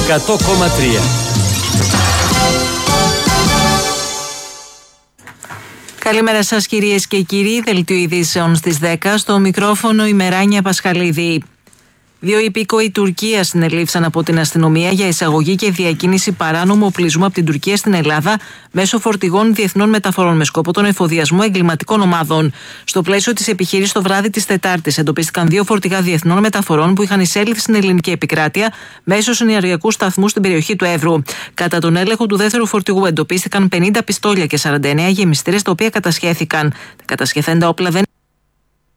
100,3. Καλημέρα σας κυρίες και κύριοι, δελτίο ειδήσεων στις 10, στο μικρόφωνο η Μεράνια Πασχαλίδη. 2 υπήκοοι Τουρκίας συνελήφθησαν από την αστυνομία για εισαγωγή και διακίνηση παράνομου οπλισμού από την Τουρκία στην Ελλάδα μέσω φορτηγών διεθνών μεταφορών με σκοπό τον εφοδιασμό εγκληματικών ομάδων. Στο πλαίσιο της επιχείρησης το βράδυ της Τετάρτης εντοπίστηκαν 2 φορτηγά διεθνών μεταφορών που είχαν εισέλθει στην ελληνική επικράτεια μέσω συνεργειακού σταθμού στην περιοχή του Εύρου. Κατά τον έλεγχο του δεύτερου φορτηγού εντοπίστηκαν 50 πιστόλια και 49 γεμιστήρες τα οποία κατασχέθηκαν. Τα κατασχεθέντα όπλα δεν